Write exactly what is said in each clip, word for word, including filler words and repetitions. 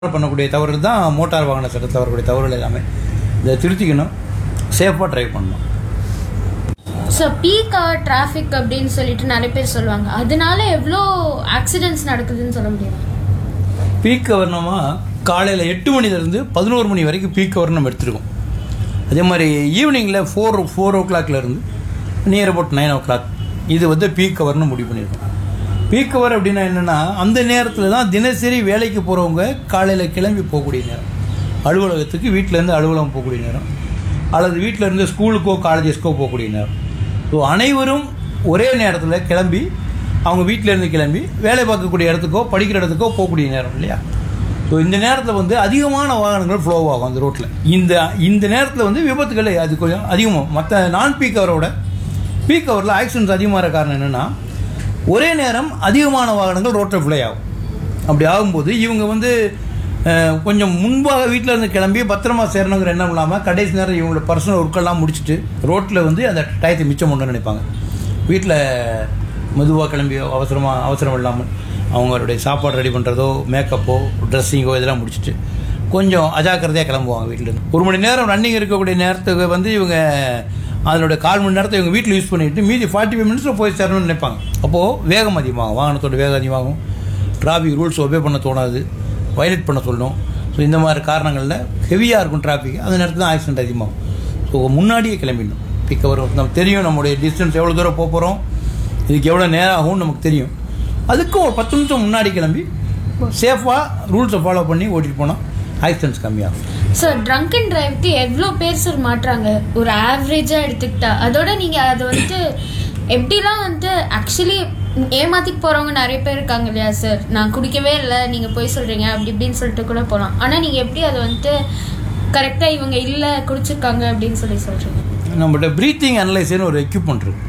பண்ணக்கூடிய தவறு தான் மோட்டார் வாகன சட்டத்தில் வரக்கூடிய தவறுகள் எல்லாமே. இதை திருத்திக்கணும், சேஃபாக ட்ரைவ் பண்ணணும். ஸோ பீக் அவர் டிராஃபிக் அப்படின்னு சொல்லிட்டு நிறைய பேர் சொல்லுவாங்க, அதனால எவ்வளோ ஆக்சிடென்ட்ஸ் நடக்குதுன்னு சொல்ல முடியும்? பீக் கவர்னமா காலையில் எட்டு மணிலேருந்து பதினோரு மணி வரைக்கும் பீக் கவர் நம்ம எடுத்துருக்கோம். அதே மாதிரி ஈவினிங்கில் four four O கிளாக்லேருந்து near about nine O clock இது வந்து பீக் கவர்னு முடிவு பண்ணியிருக்கோம். பீக் கவர் அப்படின்னா என்னென்னா, அந்த நேரத்தில் தான் தினசரி வேலைக்கு போகிறவங்க காலையில் கிளம்பி போகக்கூடிய நேரம், அலுவலகத்துக்கு வீட்டிலேருந்து அலுவலகம் போகக்கூடிய நேரம், அல்லது வீட்டிலேருந்து ஸ்கூலுக்கோ காலேஜஸ்க்கோ போகக்கூடிய நேரம். ஸோ அனைவரும் ஒரே நேரத்தில் கிளம்பி அவங்க வீட்டிலேருந்து கிளம்பி வேலை பார்க்கக்கூடிய இடத்துக்கோ படிக்கிற இடத்துக்கோ போகக்கூடிய நேரம் இல்லையா? ஸோ இந்த நேரத்தில் வந்து அதிகமான வாகனங்கள் ஃப்ளோ ஆகும் அந்த ரோட்டில். இந்த இந்த நேரத்தில் வந்து விபத்துகள் அது கொஞ்சம் அதிகமாக மற்ற நான் பீக் கவரோட பீக் கவரில் ஆக்சிடென்ட்ஸ் அதிகமாக காரணம் என்னென்னா, ஒரே நேரம் அதிகமான வாகனங்கள் ரோட்டில் ஃப்ளை ஆகும். அப்படி ஆகும்போது இவங்க வந்து கொஞ்சம் முன்பாக வீட்டில் இருந்து கிளம்பி பத்திரமா சேரணுங்கிற எண்ணம் இல்லாமல் கடைசி நேரம் இவங்களோட பர்சனல் ஒர்க்கெல்லாம் முடிச்சுட்டு ரோட்டில் வந்து அந்த டயத்தை மிச்சம் பண்ணணும்னு நினைப்பாங்க. வீட்டில் மெதுவாக கிளம்பி அவசரமாக அவசரம் இல்லாமல் அவங்களுடைய சாப்பாடு ரெடி பண்ணுறதோ மேக்கப்போ ட்ரெஸ்ஸிங்கோ இதெல்லாம் முடிச்சுட்டு கொஞ்சம் அஜாக்கிரதையாக கிளம்புவாங்க வீட்டிலேருந்து. ஒரு மணி நேரம் ரன்னிங் இருக்கக்கூடிய நேரத்துக்கு வந்து இவங்க அதனுடைய கால் மணி நேரத்தை இவங்க வீட்டில் யூஸ் பண்ணிவிட்டு மீதி ஃபார்ட்டி ஃபைவ் மினிட்ஸில் போய் சேரணும்னு நினைப்பாங்க. அப்போது வேகம் அதிகமாகும், வாகனத்தோட வேகம் அதிகமாகும், டிராஃபிக் ரூல்ஸ் ஒபே பண்ண தோணாது, வயலேட் பண்ண சொல்லணும். ஸோ இந்த மாதிரி காரணங்களில் ஹெவியாக இருக்கும் டிராஃபிக், அந்த நேரத்தில் தான் ஆக்சிடென்ட் அதிகமாகும். ஸோ முன்னாடியே கிளம்பிடணும். பிக் கவர் நம்ம தெரியும், நம்மளுடைய டிஸ்டன்ஸ் எவ்வளோ தூரம் போக போகிறோம், இதுக்கு எவ்வளோ நேரம் ஆகும்னு நமக்கு தெரியும். அதுக்கும் ஒரு பத்து நிமிஷம் முன்னாடி கிளம்பி சேஃபாக ரூல்ஸை ஃபாலோ பண்ணி ஓட்டிட்டு போனால் ஆக்சிடென்ட்ஸ் கம்மியாகும். சார் ட்ரங்க் அண்ட் டிரைவ்க்கு எவ்வளோ பேர் சார் மாட்டுறாங்க ஒரு ஆவரேஜாக எடுத்துக்கிட்டா? அதோட நீங்கள் அது வந்து எப்படிலாம் வந்து ஆக்சுவலி ஏமாத்திட்டு போகிறவங்க நிறைய பேர் இருக்காங்க இல்லையா சார்? நான் குடிக்கவே இல்லை, நீங்கள் போய் சொல்கிறீங்க அப்படி இப்படின்னு சொல்லிட்டு கூட போகலாம். ஆனால் நீங்கள் எப்படி அதை வந்துட்டு கரெக்டாக இவங்க இல்லை குடிச்சிருக்காங்க அப்படின்னு சொல்லி சொல்கிறீங்க? நம்மகிட்ட ப்ரீத்திங் அனலைசர்னு ஒரு எக்யூப்மெண்ட் இருக்குது.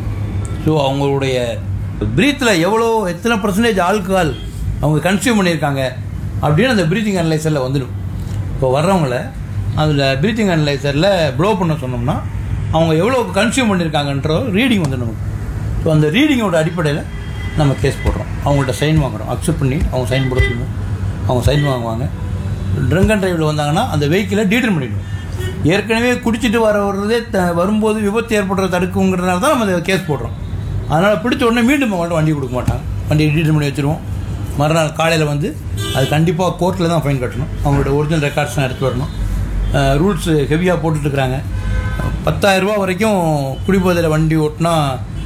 ஸோ அவங்களுடைய ப்ரீத்தில் எவ்வளோ எத்தனை பர்சன்டேஜ் ஆல்கஹால் அவங்க கன்சியூம் பண்ணியிருக்காங்க அப்படின்னு அந்த ப்ரீத்திங் அனலைசரில் வந்துடும். இப்போ வர்றவங்கள அதில் ப்ரீத்திங் அனலைசரில் ப்ளோ பண்ண சொன்னோம்னா அவங்க எவ்வளோ கன்சியூம் பண்ணியிருக்காங்கன்ற ரீடிங் வந்து நமக்கு. ஸோ அந்த ரீடிங்கோட அடிப்படையில் நம்ம கேஸ் போடுறோம், அவங்கள்ட்ட சைன் வாங்குகிறோம், அக்செப்ட் பண்ணி அவங்க சைன் போட சொல்லணும். அவங்க சைன் வாங்குவாங்க. ட்ரங்க் அண்ட் டிரைவில் வந்தாங்கன்னா அந்த வெஹிக்கிளை டீட்டர் பண்ணிவிடுவோம். ஏற்கனவே குடிச்சிட்டு வர வர்றதே வரும்போது விபத்து ஏற்படுற தடுக்குங்கிறதுனால தான் நம்ம அதை கேஸ் போடுறோம். அதனால் பிடிச்ச உடனே மீண்டும் அவங்கள்ட்ட வண்டி கொடுக்க மாட்டாங்க, வண்டியை டீட்டர் பண்ணி வச்சுருவோம். மறுநாள் காலையில் வந்து அது கண்டிப்பாக கோர்ட்டில் தான் ஃபைன் கட்டணும். அவங்களோட ஒரிஜினல் ரெக்கார்ட்ஸ்லாம் எடுத்து வரணும். ரூல்ஸ் ஹெவியாக போட்டுட்ருக்குறாங்க. பத்தாயிரரூபா வரைக்கும் குடிபோதையில் வண்டி ஓட்டினா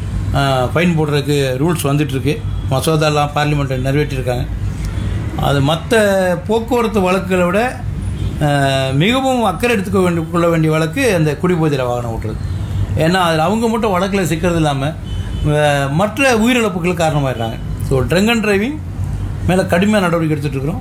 ஃபைன் போடுறதுக்கு ரூல்ஸ் வந்துட்டுருக்கு. மசோதாலாம் பார்லிமெண்ட்டில் நிறைவேற்றிருக்காங்க. அது மற்ற போக்குவரத்து வழக்குகளை விட மிகவும் அக்கறை எடுத்துக்க வேண்டிய கொள்ள வேண்டிய வழக்கு அந்த குடிபோதையில் வாகனம் ஓட்டுறது. ஏன்னா அதில் அவங்க மட்டும் வழக்கில் சிக்கிறது இல்லாமல் மற்ற உயிரிழப்புகளுக்கு காரணமாகிடுறாங்க. ஸோ ட்ரங்க் அண்ட் டிரைவிங் மேலே கடுமையாக நடவடிக்கை எடுத்துகிட்ருக்குறோம்.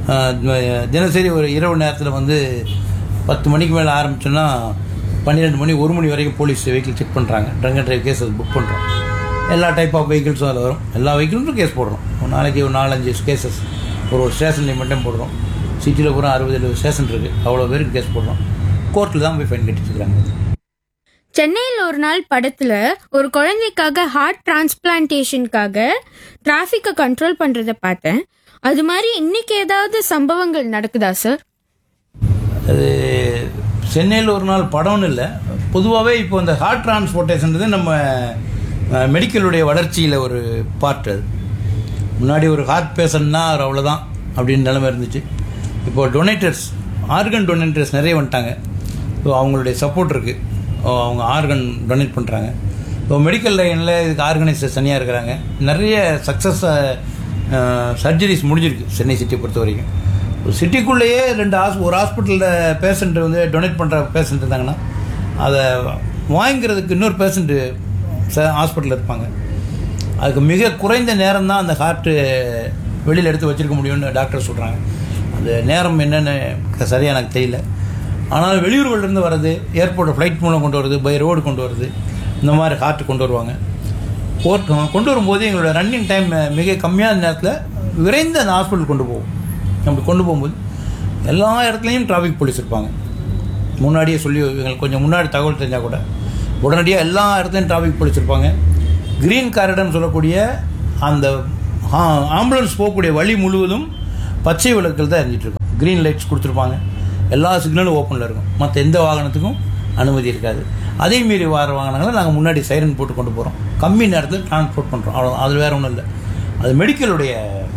தினசரி ஒரு இரவு நேரத்தில் வந்து பத்து மணிக்கு மேலே ஆரம்பிச்சோன்னா பன்னிரெண்டு மணி ஒரு மணி வரைக்கும் போலீஸ் வெஹிக்கிள் செக் பண்ணுறாங்க. Drunk and drive gas book பண்ணுறோம். எல்லா டைப் ஆஃப் வெஹிக்கிள்ஸும் அதில் வரும். எல்லா வெஹிக்கிள்ஸும் கேஸ் போடுறோம். ஒரு நாளைக்கு ஒரு நாலஞ்சு கேசஸ் ஒரு ஒரு ஸ்டேஷன்லேயும் மட்டும் போடுறோம். சிட்டியில் பூரா அறுபது எழுபது ஸ்டேஷன் இருக்குது, அவ்வளோ பேருக்கு கேஸ் போடுறோம். கோர்ட்டில் தான் போய் ஃபைன் கட்டிட்டுருக்காங்க. சென்னையில் ஒரு நாள் படத்தில் ஒரு குழந்தைக்காக ஹார்ட் டிரான்ஸ்பிளான்டேஷனுக்காக டிராஃபிக்கை கண்ட்ரோல் பண்ணுறதை பார்த்தேன். அது மாதிரி இன்னைக்கு ஏதாவது சம்பவங்கள் நடக்குதா சார்? அது சென்னையில் ஒரு நாள் படம்னு இல்லை, பொதுவாகவே இப்போ இந்த ஹார்ட் டிரான்ஸ்போர்ட்டேஷன்றது நம்ம மெடிக்கலுடைய வளர்ச்சியில் ஒரு பார்ட். அது முன்னாடி ஒரு ஹார்ட் பேஷண்ட்னா அவர் அவ்வளோதான் அப்படின்னு நிலைமை இருந்துச்சு. இப்போது டொனேட்டர்ஸ், ஆர்கன் டொனேட்டர்ஸ் நிறைய வந்துட்டாங்க. ஸோ அவங்களுடைய சப்போர்ட் இருக்குது, அவங்க ஆர்கன் டொனேட் பண்ணுறாங்க. இப்போ மெடிக்கல் லைனில் இதுக்கு ஆர்கனைசர்ஸ் தனியாக இருக்கிறாங்க. நிறைய சக்ஸஸ் சர்ஜரிஸ் முடிஞ்சிருக்கு சென்னை சிட்டியை பொறுத்த வரைக்கும். சிட்டிக்குள்ளேயே ரெண்டு ஹாஸ் ஒரு ஹாஸ்பிட்டலில் பேஷண்ட்டு வந்து டொனேட் பண்ணுற பேஷண்ட் இருந்தாங்கன்னா அதை வாங்கிக்கிறதுக்கு இன்னொரு பேஷண்ட்டு ஹாஸ்பிட்டலில் இருப்பாங்க. அதுக்கு மிக குறைந்த நேரம் தான் அந்த ஹார்ட்டு வெளியில் எடுத்து வச்சுருக்க முடியும்னு டாக்டர் சொல்கிறாங்க. அந்த நேரம் என்னென்னு சரியாக எனக்கு தெரியல. ஆனால் வெளியூர்கள்லேருந்து வர்றது, ஏர்போர்ட் ஃப்ளைட் மூலம் கொண்டு வருது, பை ரோடு கொண்டு வருது, இந்த மாதிரி ஹார்ட் கொண்டு வருவாங்க. போர்ட் கொண்டு வரும்போது எங்களோட ரன்னிங் டைம் மிக கம்மியான நேரத்தில் விரைந்து அந்த ஹாஸ்பிட்டல் கொண்டு போவோம். அப்படி கொண்டு போகும்போது எல்லா இடத்துலையும் டிராஃபிக் போலீஸ் இருப்பாங்க. முன்னாடியே சொல்லி எங்களுக்கு கொஞ்சம் முன்னாடி தகவல் தெரிஞ்சால் கூட உடனடியாக எல்லா இடத்துலையும் டிராஃபிக் போலீஸ் இருப்பாங்க. க்ரீன் காரிடர்னு சொல்லக்கூடிய அந்த ஆம்புலன்ஸ் போகக்கூடிய வழி முழுவதும் பச்சை விளக்குகள் தான் எரிஞ்சிட்டு இருக்கும். க்ரீன் லைட்ஸ் கொடுத்துருப்பாங்க, எல்லா சிக்னலும் ஓப்பனில் இருக்கும். மற்ற எந்த வாகனத்துக்கும் அனுமதி இருக்காது. அதே மீறி வர வாகனங்களை நாங்கள் முன்னாடி சைரன் போட்டு கொண்டு போகிறோம். கம்மி நேரத்தில் டிரான்ஸ்போர்ட் பண்ணுறோம், அவ்வளோ. அது வேறு ஒன்றும் இல்லை. அது மெடிக்கலுடைய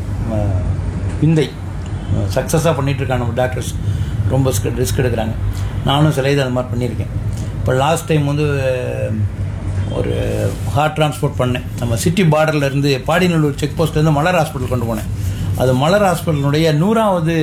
விந்தை. சக்ஸஸாக பண்ணிகிட்ருக்காங்க நம்ம டாக்டர்ஸ். ரொம்ப ரிஸ்க் எடுக்கிறாங்க. நானும் சில இது அது மாதிரி பண்ணியிருக்கேன். இப்போ லாஸ்ட் டைம் வந்து ஒரு ஹார்ட் டிரான்ஸ்போர்ட் பண்ணேன். நம்ம சிட்டி பார்டரில் இருந்து பாடிநல்லூர் செக் போஸ்ட்லேருந்து மலர் ஹாஸ்பிட்டல் கொண்டு போனேன். அது மலர் ஹாஸ்பிட்டலுடைய நூறாவது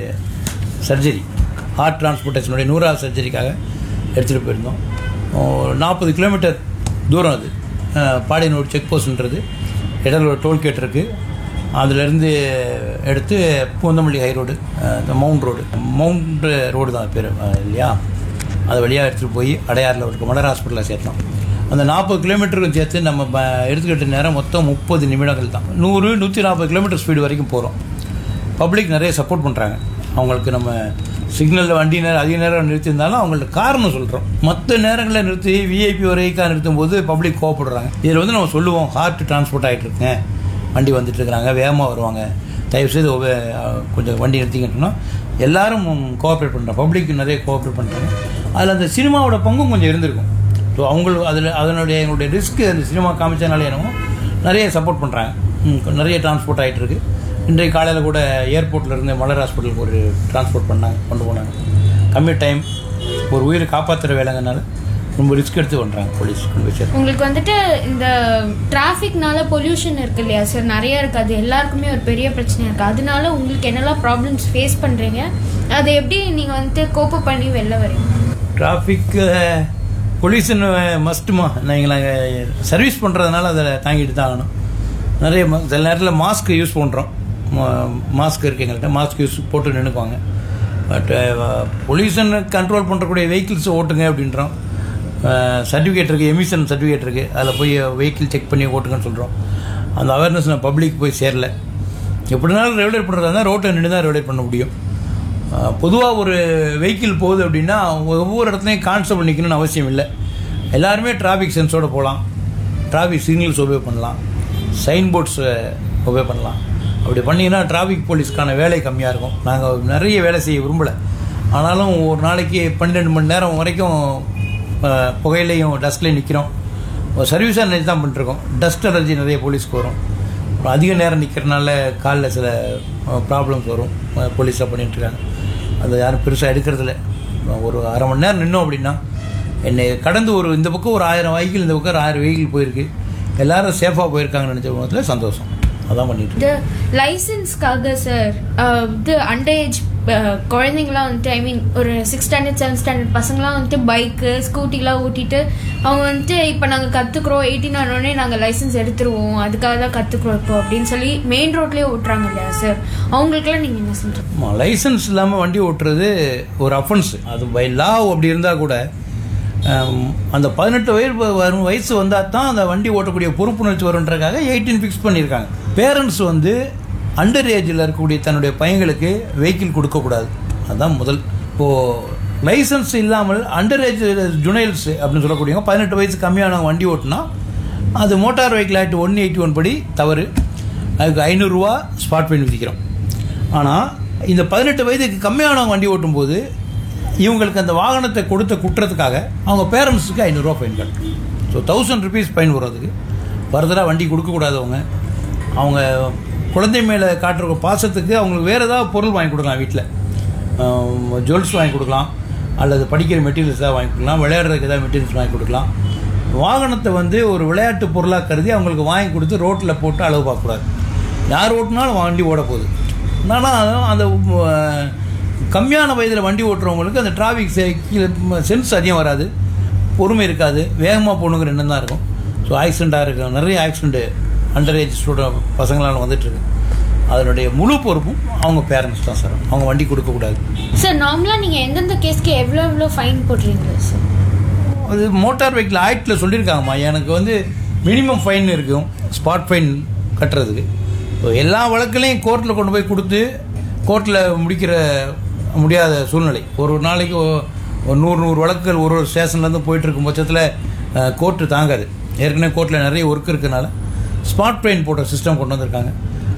சர்ஜரி, ஹார்ட் டிரான்ஸ்போர்ட்டேஷனுடைய நூறாவது சர்ஜரிக்காக எடுத்துகிட்டு போயிருந்தோம். நாற்பது கிலோமீட்டர் தூரம் அது. பாடிநல்லூர் செக் போஸ்ட்ன்றது இடையில ஒரு டோல்கேட் இருக்குது. அதுலேருந்து எடுத்து பூந்தமல்லி ஹை ரோடு, இந்த மவுண்ட் ரோடு மவுண்ட் ரோடு தான் பேர் இல்லையா, அது வழியாக எடுத்துகிட்டு போய் அடையாறில் இருக்க மலர் ஹாஸ்பிட்டலில் சேர்த்தோம். அந்த நாற்பது கிலோமீட்டருக்கும் சேர்த்து நம்ம எடுத்துக்கிட்ட நேரம் மொத்தம் முப்பது நிமிடங்கள் தான். நூறு நூற்றி நாற்பது கிலோமீட்டர் ஸ்பீடு வரைக்கும் போகிறோம். பப்ளிக் நிறைய சப்போர்ட் பண்ணுறாங்க. அவங்களுக்கு நம்ம சிக்னலில் வண்டி நேரம் அதிக நேரம் நிறுத்தியிருந்தாலும் அவங்கள்ட்ட காரணம் சொல்கிறோம். மற்ற நேரங்களில் நிறுத்தி விஐபி வரைக்கும் நிறுத்தும் போது பப்ளிக் கோவப்படுறாங்க. இதில் வந்து நம்ம சொல்லுவோம், ஹார்ட் டிரான்ஸ்போர்ட் ஆகிட்டு இருக்குங்க, வண்டி வந்துட்டு இருக்கிறாங்க, வேகமாக வருவாங்க, தயவுசெய்து கொஞ்சம் வண்டி நிறுத்திக்கிட்டோம்னா எல்லாரும் கோஆப்ரேட் பண்ணுறாங்க. பப்ளிக் நிறைய கோஆப்ரேட் பண்ணுறாங்க. அதில் அந்த சினிமாவோட பங்கும் கொஞ்சம் இருந்திருக்கும். ஸோ அவங்களுக்கு அதில் அதனுடைய எங்களுடைய ரிஸ்க்கு அந்த சினிமா காமிச்சனாலே என்னமோ நிறைய சப்போர்ட் பண்ணுறாங்க. நிறைய டிரான்ஸ்போர்ட் ஆகிட்டு இருக்கு. இன்றைக்கு காலையில் கூட ஏர்போர்ட்டில் இருந்து மலர் ஹாஸ்பிட்டலுக்கு ஒரு டிரான்ஸ்போர்ட் பண்ணாங்க, கொண்டு போனாங்க. கம்மி டைம், ஒரு உயிரை காப்பாற்றுற வேலைங்கனால ரொம்ப ரிஸ்க் எடுத்து பண்ணுறாங்க போலீஸ். உங்களுக்கு வந்துட்டு இந்த டிராஃபிக்னால பொல்யூஷன் இருக்கு இல்லையா சார், நிறைய இருக்குது. அது எல்லாருக்குமே ஒரு பெரிய பிரச்சனையாக இருக்குது. அதனால உங்களுக்கு என்னெல்லாம் ப்ராப்ளம்ஸ் ஃபேஸ் பண்ணுறீங்க, அதை எப்படி நீங்கள் வந்துட்டு கோப்ப பண்ணி வெளில வரீங்க? Traffic pollution மஸ்ட்டுமா. நீங்கள் நாங்கள் சர்வீஸ் பண்ணுறதுனால அதை தாங்கிட்டு தான் ஆகணும். நிறைய சில நேரத்தில் மாஸ்க் யூஸ் பண்ணுறோம். மாஸ்க் இருக்குது எங்கள்கிட்ட, மாஸ்க் யூஸ் போட்டு நின்றுக்குவாங்க. பட் பொல்யூஷன் கண்ட்ரோல் பண்ணுறக்கூடிய வெஹிக்கிள்ஸ் ஓட்டுங்க அப்படின்றோம். சர்டிஃபிகேட் இருக்குது, எமிஷன் சர்டிஃபிகேட் இருக்குது, அதில் போய் வெஹிக்கிள் செக் பண்ணி ஓட்டுங்கன்னு சொல்கிறோம். அந்த அவேர்னஸ் நான் பப்ளிக் போய் சேரல. எப்படினாலும் ரெகுலேட் பண்ணுறதா இருந்தால் ரோட்டை நின்று தான் ரெகுலேட் பண்ண முடியும். பொதுவாக ஒரு வெஹிக்கிள் போகுது அப்படின்னா ஒவ்வொரு இடத்துலையும் கான்ஸ்டபிள் நிற்கணும்னு அவசியம் இல்லை. எல்லாருமே டிராஃபிக் சென்ஸோடு போகலாம், டிராஃபிக் சிக்னல்ஸ் ஒபே பண்ணலாம், சைன் போர்ட்ஸ் ஒபே பண்ணலாம். அப்படி பண்ணிங்கன்னா டிராஃபிக் போலீஸ்க்கான வேலை கம்மியாக இருக்கும். நாங்கள் நிறைய வேலை செய்ய விரும்பலை, ஆனாலும் ஒரு நாளைக்கு பன்னெண்டு மணி நேரம் வரைக்கும் புகையிலையும் டஸ்ட்லேயும் நிற்கிறோம். சர்வீஸாக நினைச்சு தான் பண்ணிட்டுருக்கோம். டஸ்ட் அலர்ஜி நிறைய போலீஸ்க்கு வரும். அதிக நேரம் நிற்கிறனால காலில் சில ப்ராப்ளம்ஸ் வரும். போலீஸாக பண்ணிகிட்ருக்காங்க. அதை யாரும் பெருசாக எடுக்கிறதில்ல. ஒரு அரை மணி நேரம் நின்னோம் அப்படின்னா என்னை கடந்து ஒரு இந்த பக்கம் ஒரு ஆயிரம் வெஹிக்கிள், இந்த பக்கம் ஒரு ஆயிரம் வெஹிக்கிள் போயிருக்கு. எல்லாரும் சேஃபாக போயிருக்காங்கன்னு நினச்ச போதில் சந்தோஷம். அதான் பண்ணிட்டு லைசன்ஸ்க்காக சார் இது அண்டர் ஏஜ் குழந்தைங்களாம் வந்துட்டு, ஐ மீன் ஒரு சிக்ஸ் ஸ்டாண்டர்ட் செவன்த் ஸ்டாண்டர்ட் பசங்களாம் வந்துட்டு பைக்கு ஸ்கூட்டிலாம் ஓட்டிட்டு அவங்க வந்துட்டு இப்போ நாங்கள் கற்றுக்குறோம், எயிட்டீன் ஆனோடனே நாங்கள் லைசன்ஸ் எடுத்துருவோம், அதுக்காக தான் கற்றுக்குறோம் இப்போ அப்படின்னு சொல்லி மெயின் ரோட்லேயே ஓட்டுறாங்க இல்லையா சார், அவங்களுக்குலாம் நீங்கள் என்ன சொல்கிறீங்க? லைசன்ஸ் இல்லாமல் வண்டி ஓட்டுறது ஒரு அஃபென்ஸ். அது பை லா அப்படி இருந்தால் கூட அந்த பதினெட்டு வயது வரும் வயசு வந்தால் தான் அந்த வண்டி ஓட்டக்கூடிய பொறுப்புணர்ச்சி வருன்றதுக்காக எயிட்டீன் ஃபிக்ஸ் பண்ணியிருக்காங்க. பேரண்ட்ஸ் வந்து அண்டர் ஏஜில் இருக்கக்கூடிய தன்னுடைய பையங்களுக்கு வெஹிக்கிள் கொடுக்கக்கூடாது. அதுதான் முதல். இப்போது லைசன்ஸ் இல்லாமல் அண்டர் ஏஜ் ஜுனைல்ஸ் அப்படின்னு சொல்லக்கூடியவங்க பதினெட்டு வயசு கம்மியானவங்க வண்டி ஓட்டினா அது motor vehicle act one eighty one படி தவறு. அதுக்கு ஐநூறுரூவா ஸ்பாட் ஃபைன் விதிக்கிறோம். ஆனால் இந்த பதினெட்டு வயதுக்கு கம்மியானவங்க வண்டி ஓட்டும்போது இவங்களுக்கு அந்த வாகனத்தை கொடுத்த குற்றத்துக்காக அவங்க பேரண்ட்ஸுக்கு ஐநூறுரூவா ஃபைன் கட்டணும். ஸோ தௌசண்ட் ருபீஸ் ஃபைன் வர்றதுக்கு ஃபர்தராக வண்டி கொடுக்கக்கூடாதவங்க அவங்க குழந்தை மேலே காட்டுற பாசத்துக்கு அவங்களுக்கு வேறு ஏதாவது பொருள் வாங்கி கொடுக்கலாம். வீட்டில் ஜுவல்ஸ் வாங்கி கொடுக்கலாம், அல்லது படிக்கிற மெட்டீரியல்ஸ் ஏதாவது வாங்கி கொடுக்கலாம், விளையாடுறதுக்கு ஏதாவது மெட்டீரியல்ஸ் வாங்கி கொடுக்கலாம். வாகனத்தை வந்து ஒரு விளையாட்டு பொருளாக கருதி அவங்களுக்கு வாங்கி கொடுத்து ரோட்டில் போட்டு அளவு பார்க்கக்கூடாது. யார் ஓட்டினாலும் வண்டி ஓட போகுது. ஆனால் அந்த கம்மியான வயதில் வண்டி ஓட்டுறவங்களுக்கு அந்த டிராஃபிக் சென்ஸ் அதிகம் வராது, பொறுமை இருக்காது, வேகமாக போகணுங்கிற எண்ணம் தான் இருக்கும். ஸோ ஆக்சிடெண்ட்டாக இருக்கும். நிறைய ஆக்சிடெண்ட்டு அண்டர் ஏஜ் ஸ்டூடெண்ட் பசங்களால் வந்துட்டுருக்கு. அதனுடைய முழு பொறுப்பும் அவங்க பேரண்ட்ஸ் தான் சார். அவங்க வண்டி கொடுக்கக்கூடாது. சார் நார்மலாக நீங்கள் எந்தெந்த கேஸ்க்கு எவ்வளோ எவ்வளோ ஃபைன் போடுறீங்களா சார்? அது மோட்டார் வெஹிக்கிள் ஆக்டில் சொல்லியிருக்காங்கம்மா. எனக்கு வந்து மினிமம் ஃபைன் இருக்கும் ஸ்பாட் ஃபைன் கட்டுறதுக்கு. ஸோ எல்லா வழக்குலையும் கோர்ட்டில் கொண்டு போய் கொடுத்து கோர்ட்டில் முடிக்கிற முடியாத சூழ்நிலை. ஒரு ஒரு நாளைக்கு ஒரு நூறு நூறு வழக்குகள் ஒரு ஒரு ஸ்டேஷன்லேருந்து போயிட்டுருக்கும் பட்சத்தில் கோர்ட்டு தாங்காது. ஏற்கனவே கோர்ட்டில் நிறைய ஒர்க் இருக்கிறதுனால ஸ்பாட் ஃபைன் போடுற சிஸ்டம் கொண்டு வந்திருக்காங்க.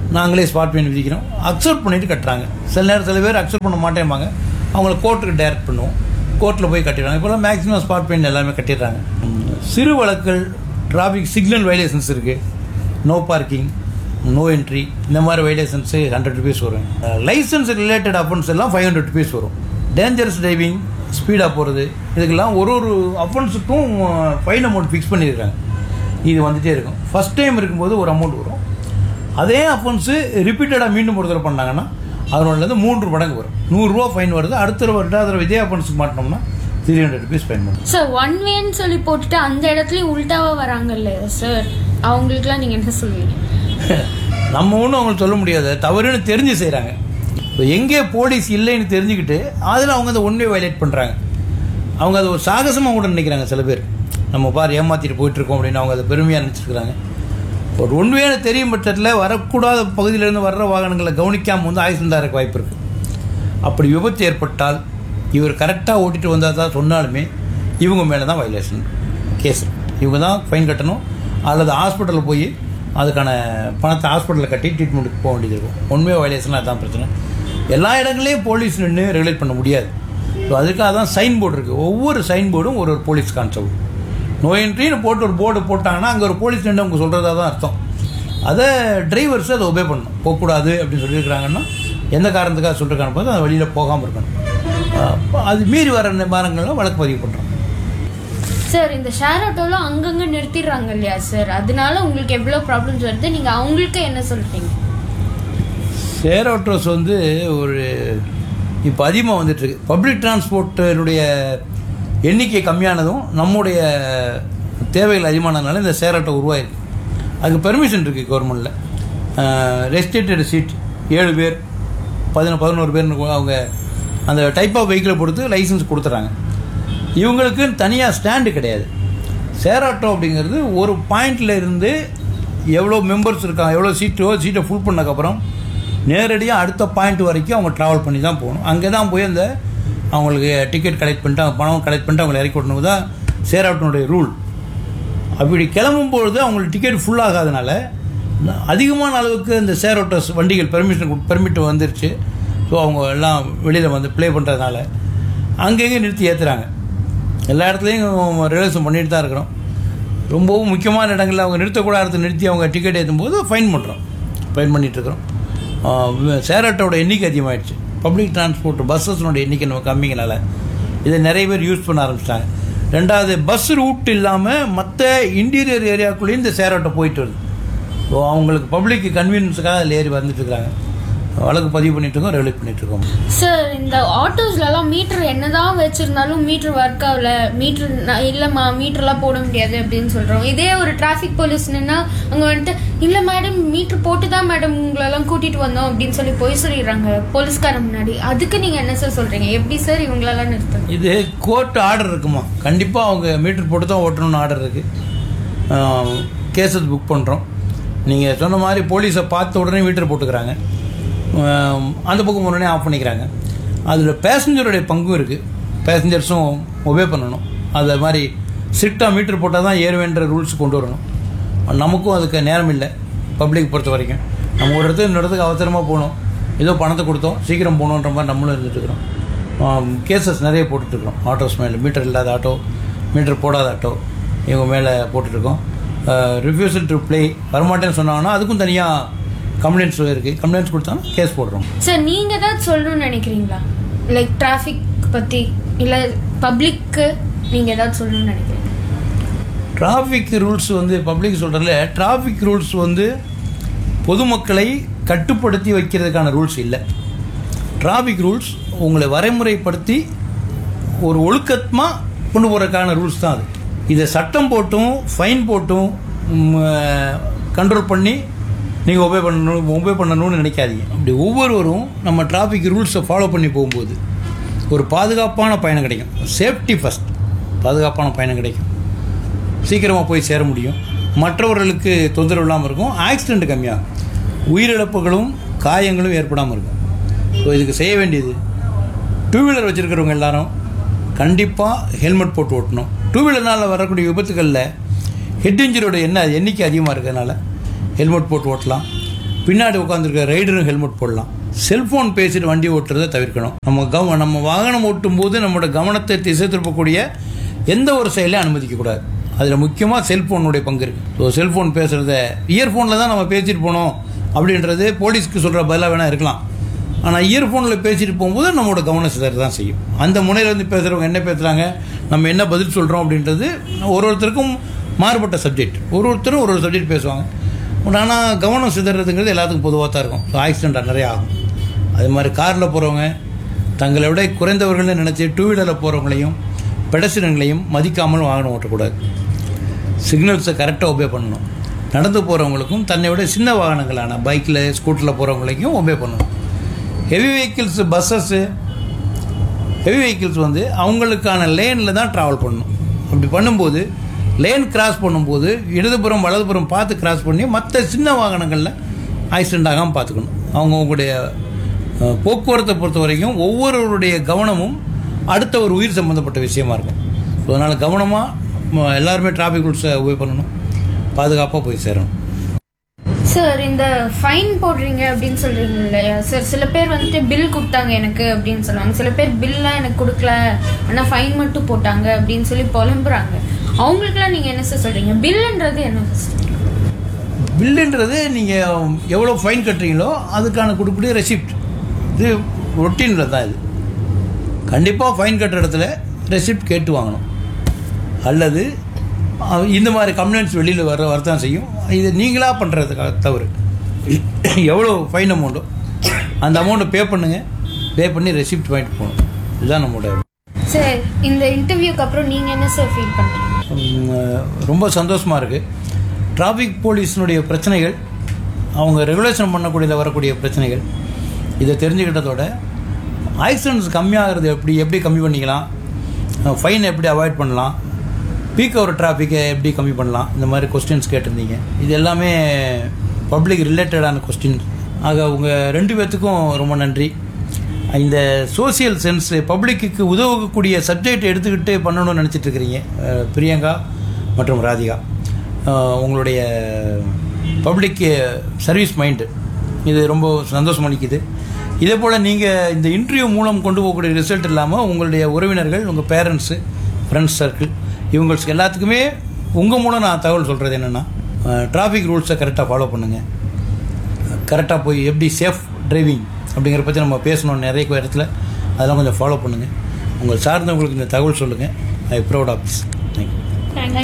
நாங்களே ஸ்பாட் பெயின் விதிக்கிறோம். அக்செப்ட் பண்ணிட்டு கட்டுறாங்க. சில நேரம் சில பேர் அக்செப்ட் பண்ண மாட்டேம்பாங்க. அவங்கள கோர்ட்டுக்கு டைரக்ட் பண்ணுவோம். கோர்ட்டில் போய் கட்டிடுறாங்க. இப்போலாம் மேக்ஸிமம் ஸ்பாட் பெயின் எல்லாமே கட்டிடுறாங்க. சிறு வழக்குகள் டிராஃபிக் சிக்னல் வைலேஷன்ஸ் இருக்குது, நோ பார்க்கிங், நோ என்ட்ரி, இந்த மாதிரி வைலேஷன்ஸு ஹண்ட்ரட் ருபீஸ் வரும். லைசன்ஸ் ரிலேட்டட் அஃபென்ஸ் எல்லாம் ஃபைவ் ஹண்ட்ரட் ருபீஸ் வரும். டேஞ்சரஸ் டிரைவிங், ஸ்பீடாக போகிறது, இதுக்கெல்லாம் ஒரு ஒரு அஃபென்ஸுக்கும் ஃபைன் அமௌண்ட் ஃபிக்ஸ் பண்ணியிருக்காங்க. இது வந்துகிட்டே இருக்கும். ஃபஸ்ட் டைம் இருக்கும்போது ஒரு அமௌண்ட் வரும். அதே அஃபென்ஸு ரிப்பீட்டடாக மீண்டும் ஒரு தடவை பண்ணாங்கன்னா அதனோடலேருந்து மூன்று மடங்கு வரும். நூறுரூவா ஃபைன் வருது. அடுத்த தடவை ரெண்டாவது தடவை இதே அஃபென்ஸுக்கு மாட்டினோம்னா த்ரீ ஹண்ட்ரட் ருபீஸ் ஃபைன் பண்ணும். சார் ஒன் வேன்னு சொல்லி போட்டுட்டு அந்த இடத்துலையும் உள்டாவாக வராங்க இல்லையா சார், அவங்களுக்குலாம் நீங்கள் என்ன சொல்லுவீங்க? நம்ம ஒன்றும் அவங்களுக்கு சொல்ல முடியாது, தவறுன்னு தெரிஞ்சு செய்கிறாங்க. இப்போ எங்கே போலீஸ் இல்லைன்னு தெரிஞ்சுக்கிட்டு அதில் அவங்க அதை ஒன்வே வயலேட் பண்ணுறாங்க. அவங்க அதை ஒரு சாகசமாக கூட நினைக்கிறாங்க. சில பேர் நம்ம பார் ஏமாற்றிட்டு போயிட்டுருக்கோம் அப்படின்னு அவங்க அதை பெருமையாக நினச்சிருக்கிறாங்க. ஒரு ஒன்வேன்னு தெரியும் பட்சத்தில் வரக்கூடாத பகுதியிலேருந்து வர்ற வாகனங்களை கவனிக்காமல் வந்து ஆக்சிடென்ட் ஆகிறதுக்கு வாய்ப்பு இருக்குது. அப்படி விபத்து ஏற்பட்டால் இவர் கரெக்டாக ஓட்டிகிட்டு வந்தால் தான் சொன்னாலுமே இவங்க மேலே தான் வயலேஷன் கேஸ். இவங்க தான் ஃபைன் கட்டணும், அல்லது ஹாஸ்பிட்டலில் போய் அதுக்கான பணத்தை ஹாஸ்பிட்டலில் கட்டி ட்ரீட்மெண்ட்டுக்கு போக வேண்டியது இருக்கும். ஒன்வே வயலேஷனாக அதுதான் பிரச்சனை. எல்லா இடங்களையும் போலீஸ் நின்று ரெகுலேட் பண்ண முடியாது. ஸோ அதுக்காக தான் சைன் போர்டு இருக்குது. ஒவ்வொரு சைன் போர்டும் ஒரு ஒரு போலீஸ் கான்ஸ்டபிள். நோ என்ட்ரின்னு போட்டு ஒரு போர்டு போட்டாங்கன்னா அங்கே ஒரு போலீஸ் நின்று அவங்க சொல்கிறதா தான் அர்த்தம். அதை டிரைவர்ஸ் அதை ஒபே பண்ணணும். போகக்கூடாது அப்படின்னு சொல்லியிருக்கிறாங்கன்னா எந்த காரணத்துக்காக சொல்லியிருக்காங்க போது அது வெளியில் போகாமல் இருக்கணும். அது மீறி வர நிபாரங்கள்லாம் வழக்கு பதிவு பண்ணுறோம். சார் இந்த ஷேர் ஆட்டோலாம் அங்கங்கே நிறுத்திடுறாங்க இல்லையா சார், அதனால உங்களுக்கு எவ்வளோ ப்ராப்ளம்ஸ் வருது, நீங்கள் அவங்களுக்கு என்ன சொல்கிறீங்க? ஷேர் ஆட்டோஸ் வந்து ஒரு இப்போ அதிகமாக வந்துட்டுருக்கு. பப்ளிக் டிரான்ஸ்போர்ட்டினுடைய எண்ணிக்கை கம்மியானதும் நம்முடைய தேவைகள் அதிகமானதுனால இந்த ஷேர் ஆட்டோ உருவாயிருக்கு. அதுக்கு பெர்மிஷன் இருக்குது கவர்மெண்ட்டில். ரெஸ்ட்ரிக்டட் சீட் ஏழு பேர் பதினொ பதினோரு பேர்னு அவங்க அந்த டைப் ஆஃப் வெஹிக்கிளை பொறுத்து லைசன்ஸ் கொடுத்துட்றாங்க. இவங்களுக்கு தனியாக ஸ்டாண்டு கிடையாது. ஷேர் ஆட்டோ அப்படிங்கிறது ஒரு பாயிண்டில் இருந்து எவ்வளோ மெம்பர்ஸ் இருக்காங்க, எவ்வளோ சீட்டோ சீட்டை ஃபுல் பண்ணக்கப்புறம் நேரடியாக அடுத்த பாயிண்ட் வரைக்கும் அவங்க ட்ராவல் பண்ணி தான் போகணும். அங்கே தான் போய் அந்த அவங்களுக்கு டிக்கெட் கலெக்ட் பண்ணிட்டு அவங்க பணம் கலெக்ட் பண்ணிட்டு அவங்களை இறக்கி விடணும் தான் ஷேர் ஆட்டோனுடைய ரூல். அப்படி கிளம்பும்பொழுது அவங்களுக்கு டிக்கெட் ஃபுல் ஆகாதனால அதிகமான அளவுக்கு இந்த ஷேர் ஆட்டோஸ் வண்டிகள் பெர்மிஷன் பெர்மிட் வந்துருச்சு. ஸோ அவங்க எல்லாம் வெளியில் வந்து ப்ளே பண்ணுறதுனால அங்கங்கே நிறுத்தி ஏற்றுறாங்க. எல்லா இடத்துலையும் ரிலேஷன் பண்ணிட்டு தான் இருக்கிறோம். ரொம்பவும் முக்கியமான இடங்களில் அவங்க நிறுத்தக்கூடாத இடத்துல நிறுத்தி அவங்க டிக்கெட் ஏற்றும்போது ஃபைன் பண்ணுறோம், ஃபைன் பண்ணிகிட்ருக்குறோம். ஷேர் ஆட்டோட எண்ணிக்கை அதிகமாகிடுச்சு. பப்ளிக் டிரான்ஸ்போர்ட் பஸ்ஸஸ்னோட எண்ணிக்கை நம்ம கம்மிங்கனால இதை நிறைய பேர் யூஸ் பண்ண ஆரம்பிச்சிட்டாங்க. ரெண்டாவது, பஸ் ரூட் இல்லாமல் மற்ற இன்டீரியர் ஏரியாக்குள்ளேயும் இந்த ஷேர் ஆட்டோ போயிட்டு வருது. ஸோ அவங்களுக்கு பப்ளிக் கன்வீனியன்ஸுக்காக அதில் ஏறி வந்துட்டுருக்காங்க. வழக்கு பதிவு பண்ணிட்டுருக்கோம், ரெகுலேட் பண்ணிட்டுருக்கோம். சார் இந்த ஆட்டோஸ்லலாம் மீட்டர் என்னதான் வச்சுருந்தாலும் மீட்டர் ஒர்க் ஆகல, மீட்டர் இல்லைம்மா மீட்டர்லாம் போட முடியாது அப்படின்னு சொல்கிறோம். இதே ஒரு டிராஃபிக் போலீஸ்னா அவங்க வந்துட்டு இல்லை மேடம் மீட்டர் போட்டு தான் மேடம் உங்களெல்லாம் கூட்டிகிட்டு வந்தோம் அப்படின்னு சொல்லி போய் சொல்லிடுறாங்க போலீஸ்காரன் முன்னாடி. அதுக்கு நீங்கள் என்ன சார் சொல்கிறீங்க? எப்படி சார் இவங்களெல்லாம் நிறுத்தணும்? இது கோர்ட் ஆர்டர் இருக்குமா? கண்டிப்பாக அவங்க மீட்டர் போட்டு தான் ஓட்டணும்னு ஆர்டர் இருக்குது. கேஸஸ் புக் பண்ணுறோம். நீங்கள் சொன்ன மாதிரி போலீஸை பார்த்த உடனே மீட்டர் போட்டுக்கிறாங்க, அந்த பக்கம் உடனே ஆஃப் பண்ணிக்கிறாங்க. அதில் பேசஞ்சருடைய பங்கும் இருக்குது. பேசஞ்சர்ஸும் ஒபே பண்ணணும். அது மாதிரி ஸ்ட்ரிக்டாக மீட்டர் போட்டால் தான் ஏறுவேன்ற ரூல்ஸ் கொண்டு வரணும். நமக்கும் அதுக்கு நேரம் இல்லை. பப்ளிக் பொறுத்த வரைக்கும் நம்ம ஒரு இடத்துக்கு இன்னொரு இடத்துக்கு அவசரமாக போகணும், ஏதோ பணத்தை கொடுத்தோம் சீக்கிரம் போகணுன்ற மாதிரி நம்மளும் இருந்துட்டுருக்குறோம். கேசஸ் நிறைய போட்டுட்ருக்குறோம். ஆட்டோஸ் மேலே மீட்டர் இல்லாத ஆட்டோ, மீட்டர் போடாத ஆட்டோ இவங்க மேலே போட்டுட்ருக்கோம். ரிஃப்யூசல் டு ப்ளே வரமாட்டேன்னு சொன்னாங்கன்னா அதுக்கும் தனியாக கம்ப்ளைண்ட்ஸ் இருக்குது. கம்ப்ளைண்ட்ஸ் கொடுத்தாலும் கேஸ் போடுறோம். சார் நீங்கள் ஏதாவது சொல்லணும்னு நினைக்கிறீங்களா? லைக் டிராஃபிக் பற்றி இல்லை பப்ளிக்கு நீங்கள் ஏதாவது சொல்லணும்னு நினைக்கிறீங்க? டிராஃபிக் ரூல்ஸ் வந்து பப்ளிக் சொல்கிறதுல டிராஃபிக் ரூல்ஸ் வந்து பொதுமக்களை கட்டுப்படுத்தி வைக்கிறதுக்கான ரூல்ஸ் இல்லை. டிராஃபிக் ரூல்ஸ் உங்களை வரைமுறைப்படுத்தி ஒரு ஒழுக்கமாக கொண்டு போகிறதுக்கான ரூல்ஸ் தான் அது. இதை சட்டம் போட்டும் ஃபைன் போட்டும் கண்ட்ரோல் பண்ணி நீங்கள் ஒபே பண்ணணும் ஒபே பண்ணணும்னு நினைக்காதீங்க. அப்படி ஒவ்வொருவரும் நம்ம டிராஃபிக் ரூல்ஸை ஃபாலோ பண்ணி போகும்போது ஒரு பாதுகாப்பான பயணம் கிடைக்கும். Safety first. பாதுகாப்பான பயணம் கிடைக்கும், சீக்கிரமாக போய் சேர முடியும், மற்றவர்களுக்கு தொந்தரவு இல்லாமல் இருக்கும், ஆக்சிடெண்ட் கம்மியாகும், உயிரிழப்புகளும் காயங்களும் ஏற்படாமல் இருக்கும். ஸோ இதுக்கு செய்ய வேண்டியது டூ வீலர் வச்சுருக்கிறவங்க எல்லாரும் கண்டிப்பாக ஹெல்மெட் போட்டு ஓட்டணும். டூ வீலர்னால் வரக்கூடிய விபத்துகளில் ஹெட் இன்ஜுரியோட என்ன எண்ணிக்கை அதிகமாக இருக்கிறதுனால ஹெல்மெட் போட்டு ஓட்டலாம். பின்னாடி உட்காந்துருக்க ரைடரும் ஹெல்மெட் போடலாம். செல்ஃபோன் பேசிட்டு வண்டி ஓட்டுறதை தவிர்க்கணும். நம்ம கவ நம்ம வாகனம் ஓட்டும் போது நம்மளோட கவனத்தை திசை திருப்பக்கூடிய எந்த ஒரு செயலையும் அனுமதிக்கக்கூடாது. அதில் முக்கியமாக செல்ஃபோனுடைய பங்கு இருக்குது. ஸோ செல்ஃபோன் பேசுகிறத இயர்ஃபோனில் தான் நம்ம பேசிட்டு போனோம் அப்படின்றது போலீஸ்க்கு சொல்கிற பதிலாக வேணால் இருக்கலாம். ஆனால் இயர்ஃபோனில் பேசிட்டு போகும்போது நம்மளோட கவனம் சிதற தான் செய்யும். அந்த முனையில் வந்து பேசுகிறவங்க என்ன பேசுகிறாங்க, நம்ம என்ன பதில் சொல்கிறோம் அப்படின்றது ஒரு ஒருத்தருக்கும் மாறுபட்ட சப்ஜெக்ட். ஒரு ஒருத்தரும் ஒரு ஒரு சப்ஜெக்ட் பேசுவாங்க. ஆனால் கவனம் சிதறதுங்கிறது எல்லாத்துக்கும் பொதுவாக தான் இருக்கும். ஸோ ஆக்சிடென்ட் நிறைய ஆகும். அது மாதிரி காரில் போகிறவங்க தங்களை விட குறைந்தவர்கள்னு நினச்சி டூ வீலரில் போகிறவங்களையும் பெடஸ்ட்ரியன்களையும் மதிக்காமல் வாகனம் ஓட்டக்கூடாது. சிக்னல்ஸை கரெக்டாக ஒபே பண்ணணும். நடந்து போகிறவங்களுக்கும் தன்னை விட சின்ன வாகனங்களான பைக்கில் ஸ்கூட்டரில் போகிறவங்களையும் ஒபே பண்ணணும். Heavy vehicles buses heavy vehicles வந்து அவங்களுக்கான லேனில் தான் ட்ராவல் பண்ணணும். அப்படி பண்ணும்போது லேன் கிராஸ் பண்ணும்போது இடதுபுறம் வலதுபுறம் பார்த்து கிராஸ் பண்ணி மற்ற சின்ன வாகனங்களில் ஆக்சிடென்ட் ஆகாமல் பார்த்துக்கணும். அவங்கவுங்களுடைய போக்குவரத்தை பொறுத்த வரைக்கும் ஒவ்வொருவருடைய கவனமும் அடுத்த ஒரு உயிர் சம்மந்தப்பட்ட விஷயமா இருக்கும். ஸோ அதனால் கவனமாக எல்லாருமே டிராஃபிக் ரூல்ஸை ஒபே பண்ணணும், பாதுகாப்பாக போய் சேரணும். சார், இந்த ஃபைன் போடுறீங்க அப்படின்னு சொல்றீங்க இல்லையா சார், சில பேர் வந்துட்டு பில் கொடுத்தாங்க எனக்கு அப்படின்னு சொல்லுவாங்க. சில பேர் பில்லாம் எனக்கு கொடுக்கல, ஆனால் ஃபைன் மட்டும் போட்டாங்க அப்படின்னு சொல்லி புலம்புறாங்க. அவங்களுக்குலாம் நீங்கள் என்ன சார் சொல்றீங்க? பில்லுன்றது என்ன? பில்லுன்றது நீங்கள் எவ்வளோ ஃபைன் கட்டுறீங்களோ அதுக்கான கொடுக்கக்கூடிய ரெசிப்ட். இது ரொட்டீனில் தான். இது கண்டிப்பாக ஃபைன் கட்டுற இடத்துல ரெசிப்ட் கேட்டு வாங்கணும். அல்லது இந்த மாதிரி கம்ப்ளைண்ட்ஸ் வெளியில் வர வரத்தான் செய்யும். இது நீங்களாக பண்ணுறதுக்காக தவறு. எவ்வளோ ஃபைன் அமௌண்ட்டோ அந்த அமௌண்ட்டை பே பண்ணுங்கள். பே பண்ணி ரெசிப்ட் வாங்கிட்டு போகணும். இதுதான் நம்மளோட. சார், இந்த இன்டர்வியூக்கு அப்புறம் நீங்கள் என்ன சார் ஃபீல் பண்ணுறீங்க? ரொம்ப சந்தோஷமாக இருக்குது. டிராஃபிக் போலீஸினுடைய பிரச்சனைகள், அவங்க ரெகுலேஷன் பண்ணக்கூடியதில் வரக்கூடிய பிரச்சனைகள், இதை தெரிஞ்சுக்கிட்டதோட ஆக்சிடென்ட்ஸ் கம்மியாகிறது எப்படி எப்படி கம்மி பண்ணிக்கலாம், ஃபைன் எப்படி அவாய்ட் பண்ணலாம், பீக் ஹவர் டிராஃபிக்கை எப்படி கம்மி பண்ணலாம், இந்த மாதிரி கொஸ்டின்ஸ் கேட்டிருந்தீங்க. இது எல்லாமே பப்ளிக் ரிலேட்டடான கொஸ்டின். ஆக உங்கள் ரெண்டு பேர்த்துக்கும் ரொம்ப நன்றி. இந்த சோசியல் சென்ஸ் பப்ளிக்கு உதவக்கூடிய சப்ஜெக்ட் எடுத்துக்கிட்டு பண்ணணும்னு நினச்சிட்டு இருக்கிறீங்க பிரியங்கா மற்றும் ராதிகா. உங்களுடைய பப்ளிக் சர்வீஸ் மைண்டு இது ரொம்ப சந்தோஷம் அளிக்குது. இதே போல் நீங்கள் இந்த இன்டர்வியூ மூலம் கொண்டு போகக்கூடிய ரிசல்ட் இல்லாமல் உங்களுடைய உறவினர்கள், உங்கள் பேரண்ட்ஸு, ஃப்ரெண்ட்ஸ் சர்க்கிள், இவங்களுக்கு எல்லாத்துக்குமே உங்கள் மூலம் நான் தகவல் சொல்கிறது என்னென்னா, டிராஃபிக் ரூல்ஸை கரெக்டாக ஃபாலோ பண்ணுங்கள். கரெக்டாக போய் எப்படி சேஃப் டிரைவிங் அப்படிங்கிற பற்றி நம்ம பேசணும் நிறைய இடத்துல. அதெல்லாம் கொஞ்சம் ஃபாலோ பண்ணுங்கள். உங்கள் சார்ந்தவங்களுக்கு இந்த தகவல் சொல்லுங்கள். ஐ proud of this. Thank you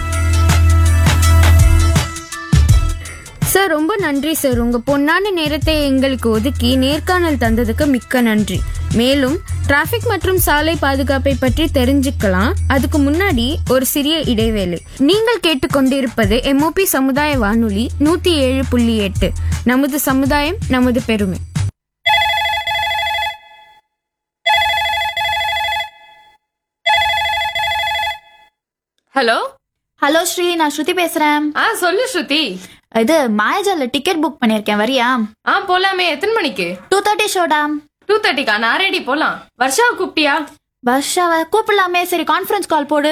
sir. ரொம்ப நன்றி சார். உங்கள் பொன்னான நேரத்தை எங்களுக்கு ஒதுக்கி நேர்காணல் தந்ததுக்கு மிக்க நன்றி. மேலும் டிராஃபிக் மற்றும் சாலை பாதுகாப்பை பற்றி தெரிஞ்சுக்கலாம். அதுக்கு முன்னாடி ஒரு சிறிய இடைவேளை. நீங்கள் கேட்டுக்கொண்டிருப்பது எம்ஓபி சமுதாய வானொலி நூத்தி ஏழு புள்ளி எட்டு. நமது சமுதாயம், நமது பெருமை. ஹலோ ஹலோ ஸ்ரீ, நான் ஸ்ருதி பேசுறேன். ஆ சொல்லு ஸ்ருதி. இது மாயாஜால டிக்கெட் புக் பண்ணிருக்கேன், வரியா? ஆ போலாமே. எத்தனை மணிக்கு? Two thirty ஷோடா. டூ தேர்ட்டிக்கா? நான் ரெடி, போலாம். வர்ஷாவை கூப்பிட்டியா? வர்ஷாவை கூப்பிடலாமே. சரி, கான்ஃபரன்ஸ் கால் போடு.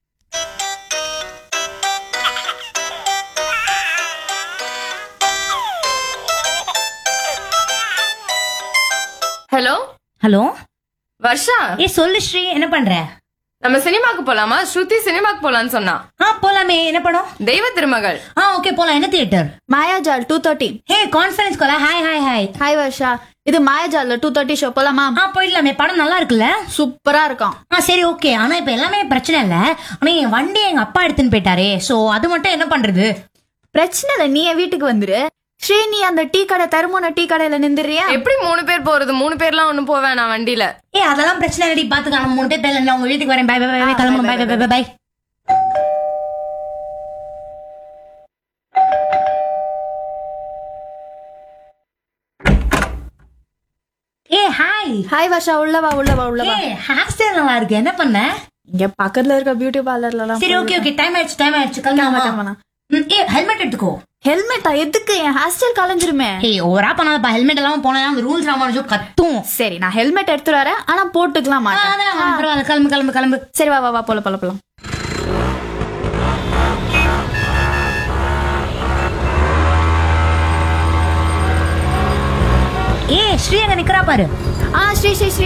Hello hello Varsha. ஏ சொல்லு ஸ்ரீ, என்ன பண்ற? நம்ம சினிமாக்கு போலாமா? ஸ்ருதி சினிமாக்கு போலான்னு சொன்னா. ஆ போலாமே. என்ன படம்? தெய்வ திருமகள். ஆ ஓகே போலாம். என்ன தியேட்டர்? Mayajaal two thirty. ஹே conference call. Hi hi hi hi Varsha, இது மாயாஜால டூ தேர்ட்டி ஷோ போலாமா? ஆ போயிடலாமே. படம் நல்லா இருக்குல்ல? சூப்பரா இருக்கும். ஆ சரி ஓகே. ஆனா இப்ப எல்லாமே பிரச்சனை இல்ல. ஆனா என் வண்டி எங்க அப்பா எடுத்துன்னு போயிட்டாரே, சோ அது மட்டும் என்ன பண்றது? பிரச்சனை இல்ல, நீ என் வீட்டுக்கு வந்துரு. ஸ்ரீ, நீ அந்த டீ கடை தருமோன டீ கடையில நின்றுறியா? எப்படி மூணு பேர் போறது? மூணு பேர்லாம் ஒண்ணும் போவேன் நான் வண்டியில. ஏ அதெல்லாம் பிரச்சனை இல்லடி, பாத்துக்கலாம். மூணு பேர் பேர்ல உங்க வீட்டுக்கு வரேன். By by by. கிளம்பணும். By by by by. A hi hi Varsha, உள்ளவா உள்ளவா உள்ளவா. ஏ ஹேர் ஸ்டைல் நல்லா இருக்கு. என்ன பண்ண? இங்க பக்கத்துல இருக்க பியூட்டி பார்லர்ல. சரி ஓகே ஓகே. டைம் ஆயிடுச்சு டைம் ஆயிடுச்சு. கிளம்பலாம். ஏ ஹெல்மெட் எடுத்துக்கோ. ஹெல்மெட்டா? எதுக்கு? என் ஹேர் ஸ்டைல் கலைஞ்சிருமே. ஏய் ஓவரா பண்ணாதப்பா. ஹெல்மெட் எல்லாம் போனா அந்த ரூல்ஸ் ராமானுஜோ கத்தும். சரி, நான் ஹெல்மெட் எடுத்துட்டு வரேன், ஆனா போட்டுக்கலாம் மாட்டேன். பரவாயில்ல, கிளம்பு கிளம்பு கிளம்பு. சரி வா வா வா, போல போல போலாம். ஸ்ரீ அங்க நிக்கிறா பாரு. ஆ ஸ்ரீ ஸ்ரீ ஸ்ரீ